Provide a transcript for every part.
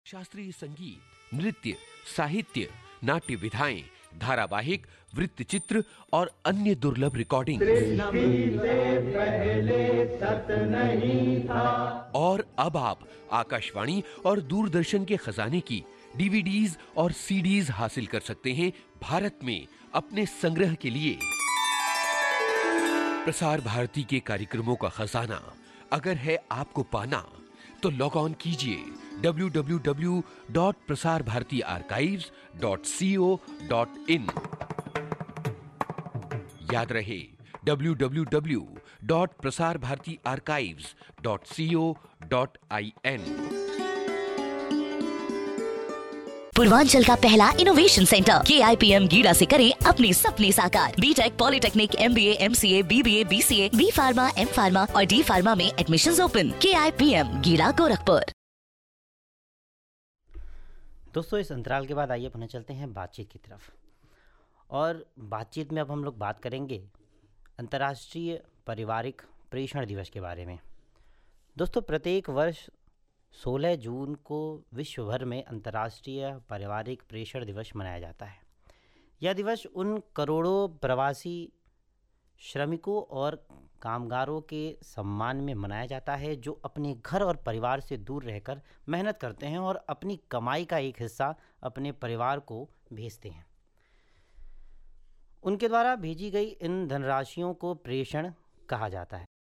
शास्त्रीय संगीत, नृत्य, साहित्य, नाट्य विधाएं, धारावाहिक, वृत्तचित्र और अन्य दुर्लभ रिकॉर्डिंग। और अब आप आकाशवाणी और दूरदर्शन के खजाने की डीवीडीज और सीडीज हासिल कर सकते हैं भारत में अपने संग्रह के लिए। प्रसार भारती के कार्यक्रमों का खजाना अगर है आपको पाना, तो लॉग ऑन कीजिए www.prasarbhartiarchives.co.in। याद रहे www.prasarbhartiarchives.co.in। पूर्वांचल का पहला इनोवेशन सेंटर KIPM गीड़ा से करें अपने सपने साकार। BTech, polytechnic, MBA, MCA, BBA, BCA, B pharma, M pharma और D फार्मा में एडमिशंस ओपन। KIPM गीड़ा, गोरखपुर। दोस्तों, इस अंतराल के बाद आइए पुनः चलते हैं बातचीत की तरफ। और बातचीत में अब हम लोग बात करेंगे अंतर्राष्ट्रीय पारिवारिक प्रेषण दिवस के बारे में। दोस्तों, प्रत्येक वर्ष 16 जून को विश्व भर में अंतर्राष्ट्रीय पारिवारिक प्रेषण दिवस मनाया जाता है। यह दिवस उन करोड़ों प्रवासी श्रमिकों और कामगारों के सम्मान में मनाया जाता है जो अपने घर और परिवार से दूर रहकर मेहनत करते हैं और अपनी कमाई का एक हिस्सा अपने परिवार को भेजते हैं। उनके द्वारा भेजी गई इन धनराशियों को प्रेषण कहा जाता है।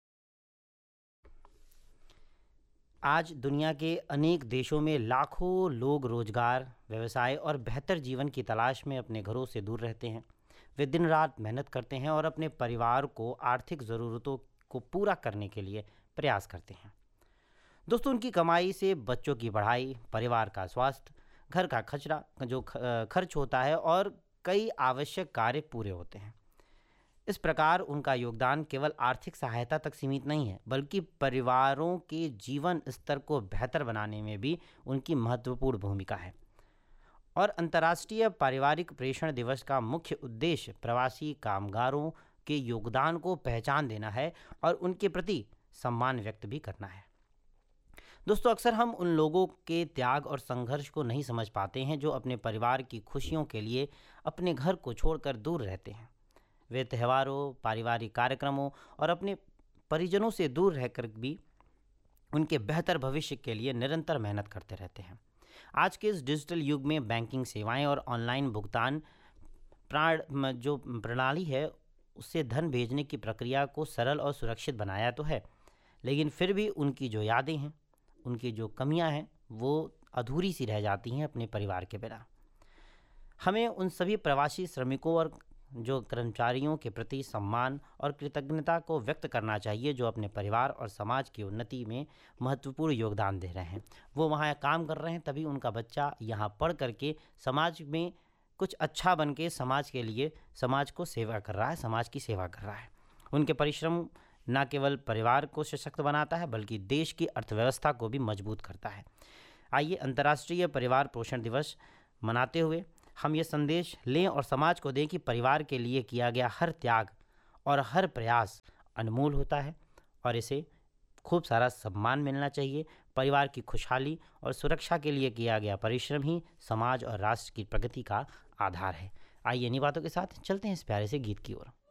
आज दुनिया के अनेक देशों में लाखों लोग रोजगार, व्यवसाय और बेहतर जीवन की तलाश में अपने घरों से दूर रहते हैं। वे दिन रात मेहनत करते हैं और अपने परिवार को आर्थिक ज़रूरतों को पूरा करने के लिए प्रयास करते हैं। दोस्तों, उनकी कमाई से बच्चों की पढ़ाई, परिवार का स्वास्थ्य, घर का खर्च होता है और कई आवश्यक कार्य पूरे होते हैं। इस प्रकार उनका योगदान केवल आर्थिक सहायता तक सीमित नहीं है, बल्कि परिवारों के जीवन स्तर को बेहतर बनाने में भी उनकी महत्वपूर्ण भूमिका है। और अंतर्राष्ट्रीय पारिवारिक प्रेषण दिवस का मुख्य उद्देश्य प्रवासी कामगारों के योगदान को पहचान देना है और उनके प्रति सम्मान व्यक्त भी करना है। दोस्तों, अक्सर हम उन लोगों के त्याग और संघर्ष को नहीं समझ पाते हैं जो अपने परिवार की खुशियों के लिए अपने घर को छोड़कर दूर रहते हैं। वे त्योहारों, पारिवारिक कार्यक्रमों और अपने परिजनों से दूर रहकर भी उनके बेहतर भविष्य के लिए निरंतर मेहनत करते रहते हैं। आज के इस डिजिटल युग में बैंकिंग सेवाएं और ऑनलाइन भुगतान जो प्रणाली है, उससे धन भेजने की प्रक्रिया को सरल और सुरक्षित बनाया तो है, लेकिन फिर भी उनकी जो यादें हैं, उनकी जो कमियां हैं, वो अधूरी सी रह जाती हैं अपने परिवार के बिना। हमें उन सभी प्रवासी श्रमिकों और जो कर्मचारियों के प्रति सम्मान और कृतज्ञता को व्यक्त करना चाहिए जो अपने परिवार और समाज की उन्नति में महत्वपूर्ण योगदान दे रहे हैं। वो वहाँ काम कर रहे हैं, तभी उनका बच्चा यहाँ पढ़ करके समाज में कुछ अच्छा बन के समाज के लिए समाज को सेवा कर रहा है, समाज की सेवा कर रहा है। उनके परिश्रम न केवल परिवार को सशक्त बनाता है बल्कि देश की अर्थव्यवस्था को भी मजबूत करता है। आइए अंतर्राष्ट्रीय परिवार पोषण दिवस मनाते हुए हम ये संदेश लें और समाज को दें कि परिवार के लिए किया गया हर त्याग और हर प्रयास अनमोल होता है और इसे खूब सारा सम्मान मिलना चाहिए। परिवार की खुशहाली और सुरक्षा के लिए किया गया परिश्रम ही समाज और राष्ट्र की प्रगति का आधार है। आइए इन्हीं बातों के साथ चलते हैं इस प्यारे से गीत की ओर।